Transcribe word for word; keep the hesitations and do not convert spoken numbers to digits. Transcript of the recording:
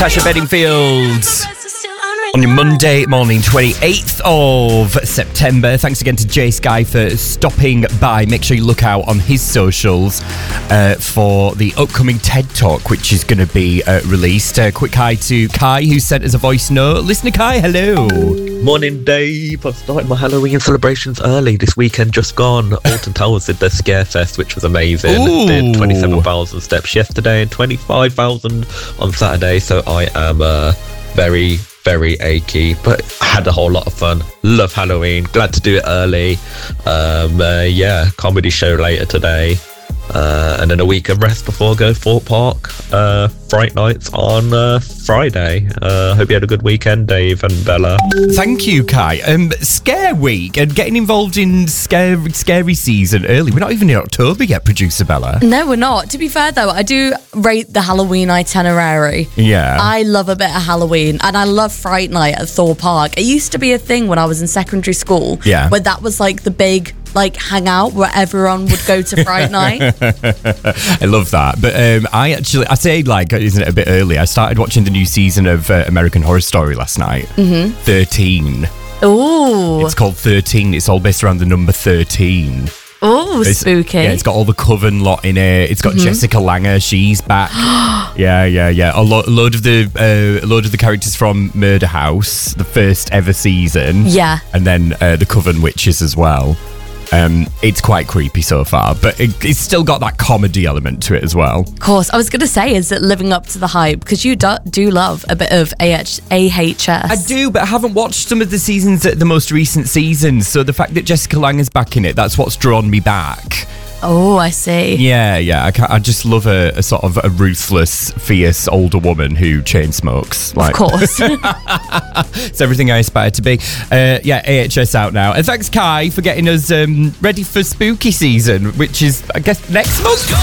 Natasha Bedingfield on your Monday morning, twenty-eighth of September. Thanks again to Jay Sky for stopping by. Make sure you look out on his socials uh, for the upcoming TED Talk, which is going to be uh, released. A uh, quick hi to Kai, who sent us a voice note. Listener Kai, hello. Morning, Dave. I've started my Halloween celebrations early. This weekend just gone. Alton Towers did their Scare Fest, which was amazing. Ooh. Did twenty-seven thousand steps yesterday and twenty-five thousand on Saturday. So I am uh, very... very achy, but I had a whole lot of fun. Love Halloween. Glad to do it early. Um, uh, yeah, comedy show later today. Uh, and then a week of rest before I go Fort Park. Uh, Fright Nights on uh, Friday. Uh, hope you had a good weekend, Dave and Bella. Thank you, Kai. Um, Scare Week and getting involved in scare, scary season early. We're not even in October yet, producer Bella. No, we're not. To be fair, though, I do rate the Halloween itinerary. Yeah. I love a bit of Halloween, and I love Fright Night at Thor Park. It used to be a thing when I was in secondary school. Yeah. Where that was like the big... like hangout where everyone would go to Fright Night. I love that. But um, I actually, I say like, isn't it a bit early? I started watching the new season of uh, American Horror Story last night. Mm-hmm. thirteen. Ooh. It's called thirteen. It's all based around the number thirteen. Oh, spooky. Yeah, it's got all the Coven lot in it. It's got mm-hmm. Jessica Lange. She's back. yeah, yeah, yeah. A, lo- a load of the uh, a load of the characters from Murder House, the first ever season. Yeah. And then uh, the Coven witches as well. Um, it's quite creepy so far, but it, it's still got that comedy element to it as well. Of course. I was going to say, is it living up to the hype? Because you do, do love a bit of A H- A H S. I do, but I haven't watched some of the seasons, the most recent seasons. So the fact that Jessica Lange is back in it, that's what's drawn me back. Oh, I see. Yeah, yeah. I, can't, I just love a, a sort of a ruthless, fierce older woman who chain smokes. Like. Of course. It's everything I aspire to be. Uh, yeah, A H S out now. And thanks, Kai, for getting us um, ready for spooky season, which is, I guess, next month.